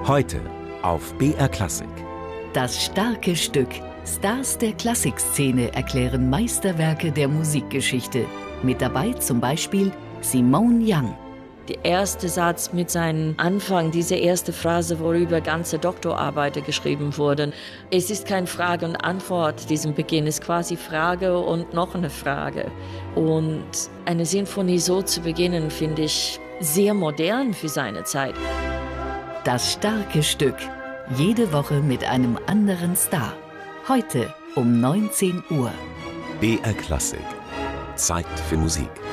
Heute auf BR Klassik. Das starke Stück. Stars der Klassikszene erklären Meisterwerke der Musikgeschichte. Mit dabei zum Beispiel Simone Young. Der erste Satz mit seinem Anfang, diese erste Phrase, worüber ganze Doktorarbeiten geschrieben wurden. Es ist kein Frage und Antwort, diesem Beginn ist quasi Frage und noch eine Frage. Und eine Sinfonie so zu beginnen, finde ich sehr modern für seine Zeit. Das starke Stück. Jede Woche mit einem anderen Star. Heute um 19 Uhr. BR Klassik. Zeit für Musik.